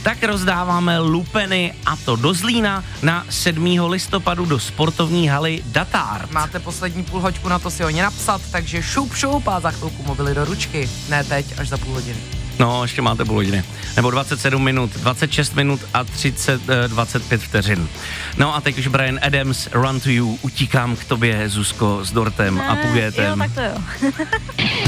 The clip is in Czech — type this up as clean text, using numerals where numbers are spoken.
tak rozdáváme lupeny, a to do Zlína na 7. listopadu do sportovní haly Datard. Máte poslední půl hoďku na to si ho napsat, takže šup a za chvilku mobily do ručky. Ne teď, až za půl hodiny. No, ještě máte půl hodiny. Nebo 27 minut, 26 minut a 25 vteřin. No a teď už Bryan Adams, Run to You, utíkám k tobě, Zuzko, s dortem a pugetem. Jo, tak to jo.